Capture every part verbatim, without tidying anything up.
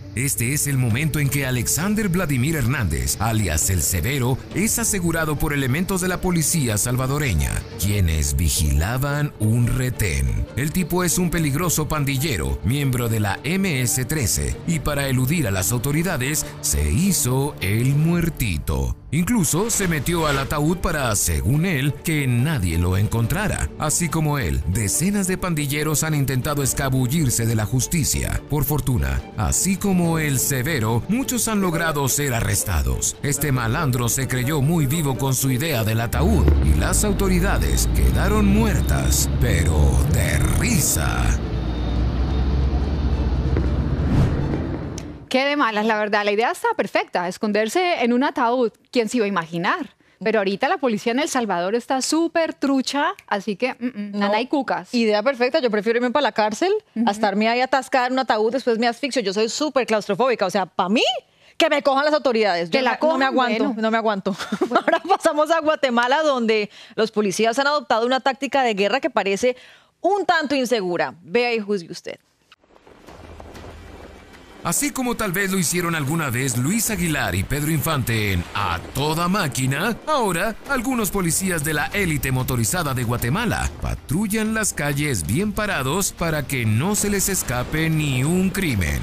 Este es el momento en que Alexander Vladimir Hernández, alias El Severo, es asegurado por elementos de la policía salvadoreña, quienes vigilaban un retén. El tipo es un peligroso pandillero, miembro de la eme ese trece, y para eludir a las autoridades, se hizo el muertito. Incluso se metió al ataúd para, según él, que nadie lo encontrara. Así como él, decenas de pandilleros han intentado escabullirse de la justicia. Por fortuna, así como El Severo, muchos han logrado ser arrestados. Este malandro se creyó muy vivo con su idea del ataúd y las autoridades quedaron muertas, pero de risa. Qué de malas, la verdad. La idea está perfecta, esconderse en un ataúd. ¿Quién se iba a imaginar? Pero ahorita la policía en El Salvador está súper trucha, así que mm, mm, No, nada hay cucas. Idea perfecta, yo prefiero irme para la cárcel Ujú. a estarme ahí atascada en un ataúd, después me asfixio. Yo soy súper claustrofóbica, o sea, para mí, que me cojan las autoridades. Yo Que la no, no me cojan, aguanto, bueno. no me aguanto. Ahora pasamos a Guatemala, donde los policías han adoptado una táctica de guerra que parece un tanto insegura. Vea y juzgue usted. Así como tal vez lo hicieron alguna vez Luis Aguilar y Pedro Infante en A Toda Máquina, ahora algunos policías de la élite motorizada de Guatemala patrullan las calles bien parados para que no se les escape ni un crimen.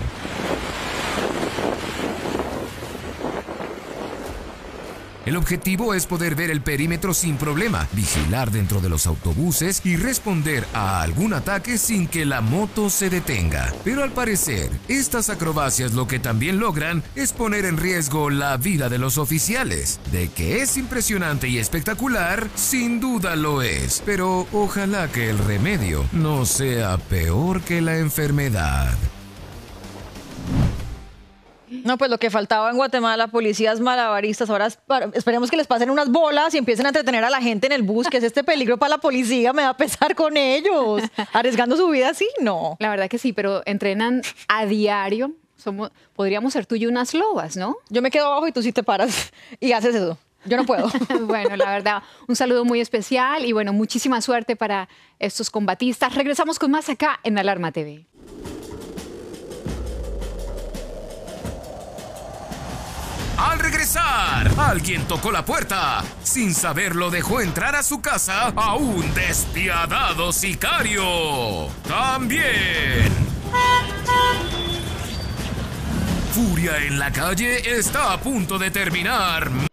El objetivo es poder ver el perímetro sin problema, vigilar dentro de los autobuses y responder a algún ataque sin que la moto se detenga. Pero al parecer, estas acrobacias lo que también logran es poner en riesgo la vida de los oficiales. De que es impresionante y espectacular, sin duda lo es. Pero ojalá que el remedio no sea peor que la enfermedad. No, pues lo que faltaba en Guatemala, policías malabaristas, ahora esp- esperemos que les pasen unas bolas y empiecen a entretener a la gente en el bus, que es este peligro para la policía, me va a pesar con ellos, arriesgando su vida así, no. La verdad que sí, pero entrenan a diario. Somos, podríamos ser tú y unas lobas, ¿no? Yo me quedo abajo y tú sí te paras y haces eso. Yo no puedo. Bueno, la verdad, un saludo muy especial y bueno, muchísima suerte para estos combatistas. Regresamos con más acá en Alarma T V. Al regresar, alguien tocó la puerta. Sin saberlo, dejó entrar a su casa a un despiadado sicario. También. Furia en la calle está a punto de terminar